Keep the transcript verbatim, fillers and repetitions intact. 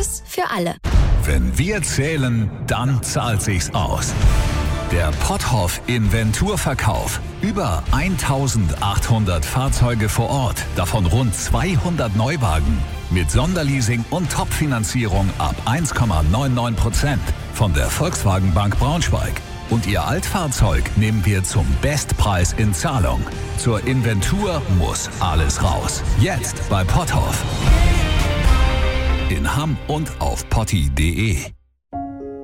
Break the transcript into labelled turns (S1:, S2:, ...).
S1: Gutes für alle.
S2: Wenn wir zählen, dann zahlt sich's aus. Der Potthoff Inventurverkauf. Über eintausendachthundert Fahrzeuge vor Ort, davon rund zweihundert Neuwagen. Mit Sonderleasing und Top-Finanzierung ab eins Komma neunundneunzig Prozent von der Volkswagen Bank Braunschweig. Und Ihr Altfahrzeug nehmen wir zum Bestpreis in Zahlung. Zur Inventur muss alles raus. Jetzt bei Potthoff. In Hamm und auf potti punkt de.